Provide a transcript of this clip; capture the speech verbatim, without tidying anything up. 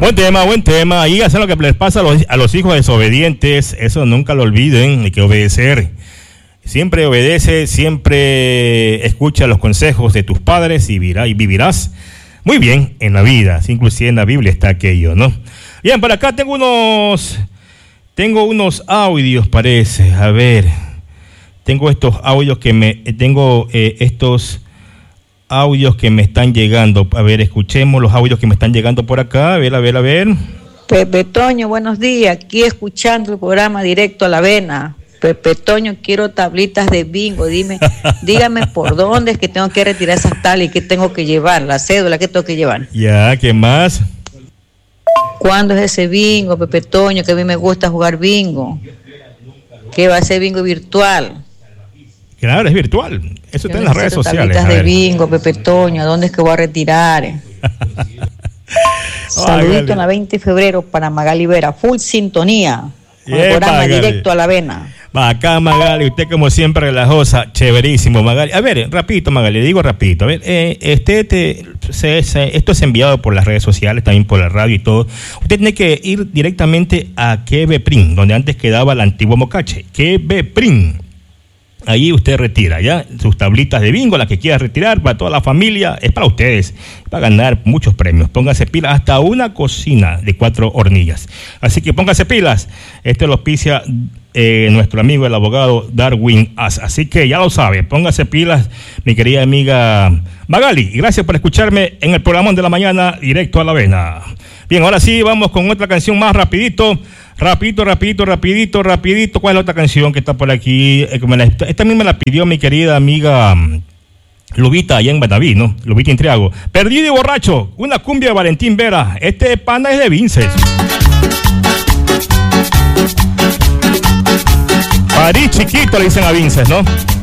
Buen tema, buen tema. Y hacen lo que les pasa a los, a los hijos desobedientes. Eso nunca lo olviden, hay que obedecer. Siempre obedece, siempre escucha los consejos de tus padres y, virá, y vivirás muy bien en la vida. Inclusive en la Biblia está aquello, ¿no? Bien, por acá tengo unos, tengo unos audios, parece. A ver, tengo estos audios que me, tengo eh, estos audios que me están llegando. A ver, escuchemos los audios que me están llegando por acá. A ver, a ver, a ver. Pepe Toño, buenos días. Aquí escuchando el programa Directo a la Avena. Pepe Toño, quiero tablitas de bingo. Dime, dígame por dónde es que tengo que retirar esas tablas y qué tengo que llevar, la cédula, qué tengo que llevar. Ya, ¿qué más? ¿Cuándo es ese bingo, Pepe Toño? Que a mí me gusta jugar bingo. ¿Qué va a ser bingo virtual? Claro, es virtual. Eso está en las redes sociales. Tablitas de bingo, Pepe Toño, ¿a dónde es que voy a retirar? Saludito en la veinte de febrero para Magali Vera, full sintonía. Con el programa Directo a la Avena. Va acá, Magali, usted como siempre relajosa, chéverísimo, Magali. A ver, rapidito, Magali, digo rapidito. A ver, eh, este, te, se, se, esto es enviado por las redes sociales, también por la radio y todo. Usted tiene que ir directamente a Quebeprim, donde antes quedaba el antiguo Mocache. Quebeprim. Ahí usted retira, ¿ya? Sus tablitas de bingo, las que quiera retirar, para toda la familia, es para ustedes, para ganar muchos premios. Póngase pilas, hasta una cocina de cuatro hornillas. Así que póngase pilas. Este lo auspicia eh, nuestro amigo, el abogado Darwin As. Así que ya lo sabe, póngase pilas, mi querida amiga Magali. Gracias por escucharme en el programa de la mañana, Directo a la Avena. Bien, ahora sí, vamos con otra canción más rapidito. Rapidito, rapidito, rapidito, rapidito. ¿Cuál es la otra canción que está por aquí? Esta también me la pidió mi querida amiga Lubita, allá en Bataví, ¿no? Lubita Intriago. Perdido y borracho, una cumbia de Valentín Vera. Este pana es de Vinces. París chiquito le dicen a Vinces, ¿no?